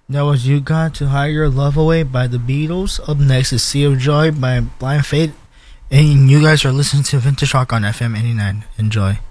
That was You Got to Hide Your Love Away by the Beatles. Up next is Sea of Joy by Blind Fate. And you guys are listening to Vintage Rock on FM 89. Enjoy.